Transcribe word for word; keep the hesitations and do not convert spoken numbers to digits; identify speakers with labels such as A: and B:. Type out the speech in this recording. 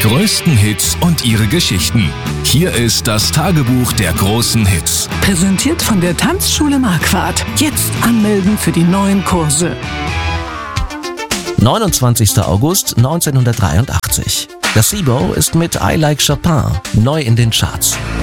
A: größten Hits und ihre Geschichten. Hier ist das Tagebuch der großen Hits.
B: Präsentiert von der Tanzschule Marquardt. Jetzt anmelden für die neuen Kurse.
C: neunundzwanzigster August neunzehnhundertdreiundachtzig. Das SIBO ist mit I Like Chopin neu in den Charts.